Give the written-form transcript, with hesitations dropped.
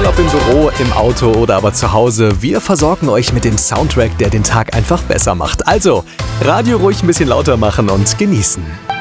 ob im Büro, im Auto oder aber zu Hause, wir versorgen euch mit dem Soundtrack, der den Tag einfach besser macht. Also, Radio ruhig ein bisschen lauter machen und genießen.